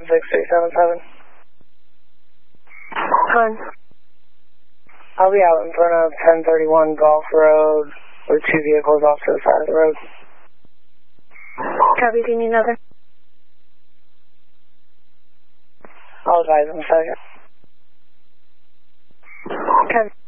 6377. Con. I'll be out in front of 1031 Golf Road with 2 vehicles off to the side of the road. Copy, do you need another? I'll advise in a second. Copy.